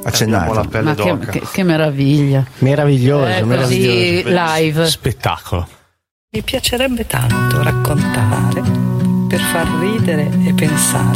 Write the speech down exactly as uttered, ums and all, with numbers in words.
Accendiamo la pelle Ma d'oca. che, che, che meraviglia. Meraviglioso, Eh, meraviglioso. così live. Spettacolo. Mi piacerebbe tanto raccontare per far ridere e pensare